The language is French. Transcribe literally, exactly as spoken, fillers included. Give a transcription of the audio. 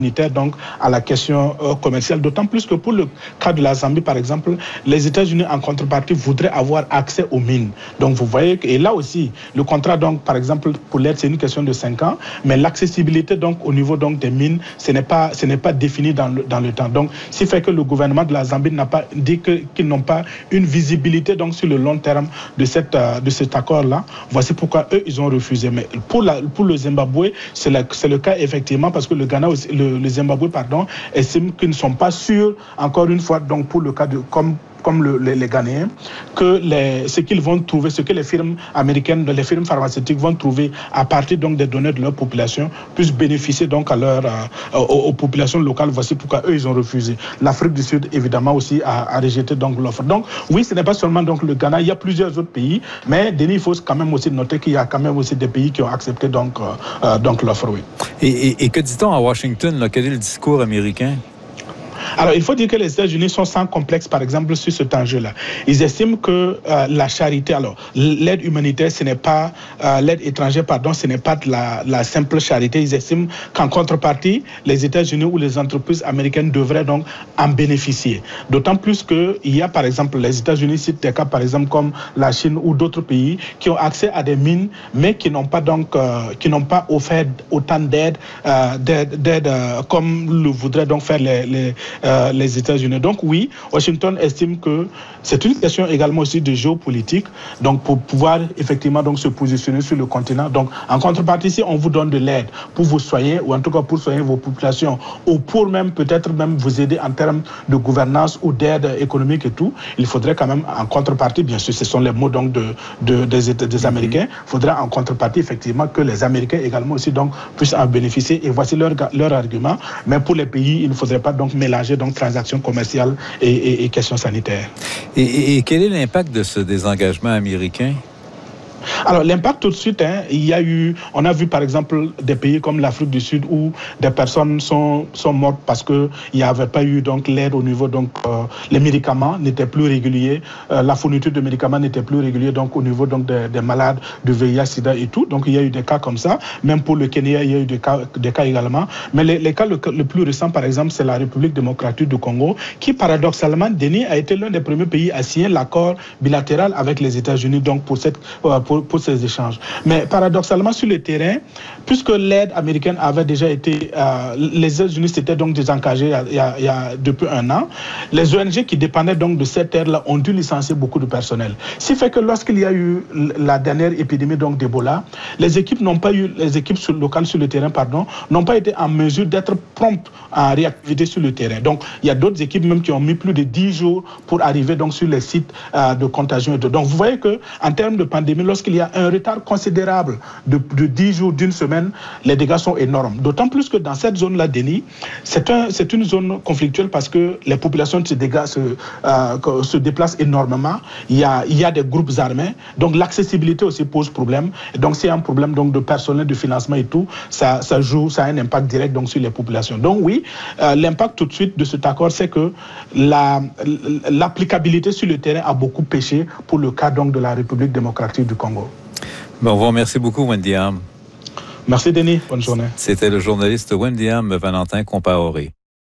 donc à la question euh, commerciale, d'autant plus que pour le cas de la Zambie, par exemple, les États-Unis en contrepartie voudraient avoir accès aux mines. Donc vous voyez, que, et là aussi, le contrat, donc par exemple, pour l'aide, c'est une question de cinq ans, mais l'accessibilité donc au niveau donc des mines, ce n'est pas, ce n'est pas défini dans le, dans le temps. Donc, ce qui fait que le gouvernement de la Zambie n'a pas dit que, qu'ils n'ont pas une visibilité donc sur le long terme de, cette, euh, de cet accord-là. Voici pourquoi eux, ils ont refusé. Mais pour, la, pour le Zimbabwe, c'est, la, c'est le cas effectivement, parce que le Ghana aussi, le, le Zimbabwe, pardon, estime qu'ils ne sont pas sûrs, encore une fois, donc pour le cas de, comme comme le, les, les Ghanéens, que les, ce qu'ils vont trouver, ce que les firmes américaines, les firmes pharmaceutiques vont trouver à partir donc des données de leur population, puissent bénéficier donc à leur, euh, aux, aux populations locales. Voici pourquoi eux, ils ont refusé. L'Afrique du Sud, évidemment, aussi a, a rejeté donc l'offre. Donc, oui, ce n'est pas seulement donc le Ghana, il y a plusieurs autres pays, mais Denis, il faut quand même aussi noter qu'il y a quand même aussi des pays qui ont accepté donc, euh, donc l'offre, oui. Et, et, et que dit-on à Washington, là, quel est le discours américain? Alors, il faut dire que les États-Unis sont sans complexe, par exemple, sur cet enjeu-là. Ils estiment que euh, la charité, alors, l'aide humanitaire, ce n'est pas, euh, l'aide étrangère, pardon, ce n'est pas de la, la simple charité. Ils estiment qu'en contrepartie, les États-Unis ou les entreprises américaines devraient donc en bénéficier. D'autant plus qu'il y a, par exemple, les États-Unis citent des cas, par exemple, comme la Chine ou d'autres pays qui ont accès à des mines, mais qui n'ont pas donc, euh, qui n'ont pas offert autant d'aide, euh, d'aide, d'aide euh, comme le voudraient donc faire les, les Euh, les États-Unis. Donc oui, Washington estime que c'est une question également aussi de géopolitique, donc pour pouvoir effectivement donc se positionner sur le continent. Donc en contrepartie, si on vous donne de l'aide pour vous soigner, ou en tout cas pour soigner vos populations, ou pour même peut-être même vous aider en termes de gouvernance ou d'aide économique et tout, il faudrait quand même en contrepartie, bien sûr, ce sont les mots donc de, de, des, des mm-hmm. Américains, il faudrait en contrepartie effectivement que les Américains également aussi donc puissent en bénéficier. Et voici leur, leur argument. Mais pour les pays, il ne faudrait pas donc mélanger donc transactions commerciales et, et, et questions sanitaires. Et, et, et quel est l'impact de ce désengagement américain? Alors, l'impact tout de suite, hein, il y a eu, on a vu par exemple des pays comme l'Afrique du Sud où des personnes sont, sont mortes parce qu'il n'y avait pas eu donc l'aide au niveau, donc euh, les médicaments n'étaient plus réguliers, euh, la fourniture de médicaments n'était plus régulière donc au niveau donc des, des malades de V I H, SIDA et tout. Donc il y a eu des cas comme ça. Même pour le Kenya, il y a eu des cas, des cas également. Mais les, les cas le, le plus récent, par exemple, c'est la République démocratique du Congo, qui paradoxalement, Denis, a été l'un des premiers pays à signer l'accord bilatéral avec les États-Unis donc pour cette euh, pour, pour ces échanges. Mais paradoxalement, sur le terrain, puisque l'aide américaine avait déjà été... Euh, les États-Unis s'étaient donc désengagés il y, a, il, y a, il y a depuis un an. Les O N G qui dépendaient donc de cette aide-là ont dû licencier beaucoup de personnel. Ce qui fait que lorsqu'il y a eu la dernière épidémie donc d'Ebola, les équipes n'ont pas eu, les équipes sur, locales sur le terrain, pardon, n'ont pas été en mesure d'être promptes en réactivité sur le terrain. Donc, il y a d'autres équipes même qui ont mis plus de dix jours pour arriver donc sur les sites euh, de contagion. Et de... Donc, vous voyez que en termes de pandémie, lorsqu'il y a un retard considérable de, de dix jours, d'une semaine, les dégâts sont énormes. D'autant plus que dans cette zone-là, Denis, c'est, un, c'est une zone conflictuelle parce que les populations se, dégâts, se, euh, se déplacent énormément. Il y, a, il y a des groupes armés. Donc l'accessibilité aussi pose problème. Et donc s'il y a un problème donc, de personnel, de financement et tout, ça, ça joue, ça a un impact direct donc, sur les populations. Donc oui, euh, l'impact tout de suite de cet accord, c'est que la, l'applicabilité sur le terrain a beaucoup pêché pour le cas donc, de la République démocratique du Congo. Bon, on vous remercie beaucoup, Wendy Ham. Merci, Denis. Bonne journée. C'était le journaliste Wendy Ham, Valentin Compaoré.